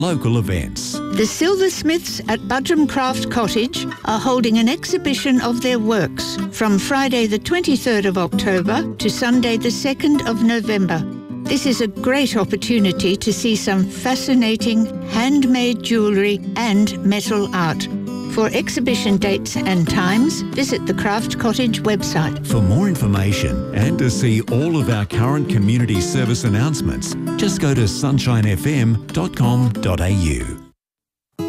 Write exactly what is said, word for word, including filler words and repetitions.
local events. The Silversmiths at Budrum Craft Cottage are holding an exhibition of their works from Friday the twenty-third of October to Sunday the second of November. This is a great opportunity to see some fascinating handmade jewellery and metal art. For exhibition dates and times, visit the Craft Cottage website. For more information and to see all of our current community service announcements, just go to sunshine f m dot com dot a u.